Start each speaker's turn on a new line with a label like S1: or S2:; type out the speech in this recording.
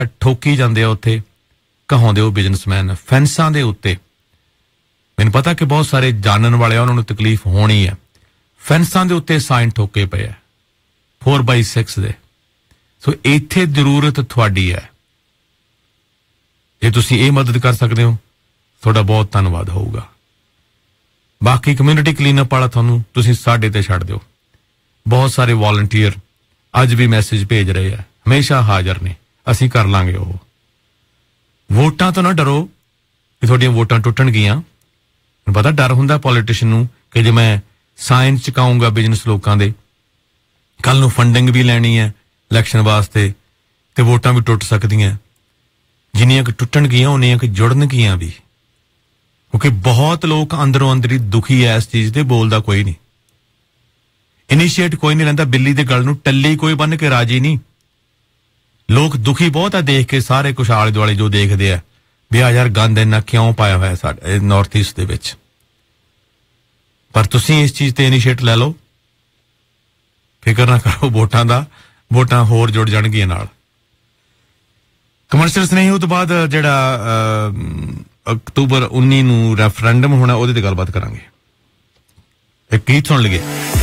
S1: ਠੋਕੀ ਜਾਂਦੇ ਆ ਉੱਥੇ ਕਹਾਉਂਦੇ ਉਹ ਬਿਜ਼ਨਸਮੈਨ ਫੈਂਸਾਂ ਦੇ ਉੱਤੇ। ਮੈਨੂੰ ਪਤਾ ਕਿ ਬਹੁਤ ਸਾਰੇ ਜਾਣਨ ਵਾਲੇ ਆ, ਉਹਨਾਂ ਨੂੰ ਤਕਲੀਫ ਹੋਣੀ ਹੈ। ਫੈਂਸਾਂ ਦੇ ਉੱਤੇ ਸਾਈਨ ਠੋਕੇ ਪਏ ਆ 4x6 ਦੇ। ਸੋ ਇੱਥੇ ਜ਼ਰੂਰਤ ਤੁਹਾਡੀ ਹੈ। ਜੇ ਤੁਸੀਂ ਇਹ ਮਦਦ ਕਰ ਸਕਦੇ ਹੋ ਤੁਹਾਡਾ ਬਹੁਤ ਧੰਨਵਾਦ ਹੋਊਗਾ। ਬਾਕੀ ਕਮਿਊਨਿਟੀ ਕਲੀਨਅਪ ਵਾਲਾ ਤੁਹਾਨੂੰ ਤੁਸੀਂ ਸਾਡੇ ਤੇ ਛੱਡ ਦਿਓ। ਬਹੁਤ ਸਾਰੇ ਵਾਲੰਟੀਅਰ ਅੱਜ ਵੀ ਮੈਸੇਜ ਭੇਜ ਰਹੇ ਆ, ਹਮੇਸ਼ਾ ਹਾਜ਼ਰ ਨੇ, ਅਸੀਂ ਕਰ ਲਾਂਗੇ ਉਹ। ਵੋਟਾਂ ਤੋਂ ਨਾ ਡਰੋ ਕਿ ਤੁਹਾਡੀਆਂ ਵੋਟਾਂ ਟੁੱਟਣਗੀਆਂ। ਮੈਨੂੰ ਪਤਾ ਡਰ ਹੁੰਦਾ ਪੋਲੀਟੀਸ਼ੀਅਨ ਨੂੰ ਕਿ ਜੇ ਮੈਂ ਸਾਈਨ ਚੁਕਾਊਂਗਾ ਬਿਜ਼ਨਸ ਲੋਕਾਂ ਦੇ, ਕੱਲ ਨੂੰ ਫੰਡਿੰਗ ਵੀ ਲੈਣੀ ਹੈ ਇਲੈਕਸ਼ਨ ਵਾਸਤੇ ਤੇ ਵੋਟਾਂ ਵੀ ਟੁੱਟ ਸਕਦੀਆਂ। ਜਿੰਨੀਆਂ ਕਿ ਟੁੱਟਣਗੀਆਂ ਉਨੀਆਂ ਕਿ ਜੁੜਨਗੀਆਂ ਵੀ, ਕਿਉਂਕਿ ਬਹੁਤ ਲੋਕ ਅੰਦਰੋਂ ਅੰਦਰ ਹੀ ਦੁਖੀ ਹੈ ਇਸ ਚੀਜ਼ ਤੇ, ਬੋਲਦਾ ਕੋਈ ਨਹੀਂ, ਇਨੀਸ਼ੀਏਟ ਕੋਈ ਨਹੀਂ ਲੈਂਦਾ। ਬਿੱਲੀ ਦੇ ਗਲ ਨੂੰ ਟੱਲੀ ਕੋਈ ਬੰਨ ਕੇ ਰਾਜੀ ਨਹੀਂ। ਲੋਕ ਦੁਖੀ ਬਹੁਤ ਆ ਦੇਖ ਕੇ, ਸਾਰੇ ਕੁਛ ਆਲੇ ਦੁਆਲੇ ਜੋ ਦੇਖਦੇ ਆ ਵੀ ਆ ਯਾਰ ਗੰਦ ਇੰਨਾ ਕਿਉਂ ਪਾਇਆ ਹੋਇਆ ਸਾਡੇ ਨਾਰਥ ਈਸਟ ਦੇ ਵਿੱਚ। ਪਰ ਤੁਸੀਂ ਇਸ ਚੀਜ਼ ਤੇ ਇਨੀਸ਼ੀਏਟ ਲੈ ਲਓ, ਫਿਕਰ ਨਾ ਕਰੋ ਵੋਟਾਂ ਦਾ, ਵੋਟਾਂ ਹੋਰ ਜੁੜ ਜਾਣਗੀਆਂ ਨਾਲ। ਕਮਰਸ਼ੀਅਲ ਸੁਨੇਹੀ ਉਹ ਤੋਂ ਬਾਅਦ ਜਿਹੜਾ ਅਕਤੂਬਰ 19 ਨੂੰ ਰੈਫਰੈਂਡਮ ਹੋਣਾ ਉਹਦੇ ਤੇ ਗੱਲਬਾਤ ਕਰਾਂਗੇ। ਇੱਕ ਗੀਤ ਸੁਣ ਲਈਏ।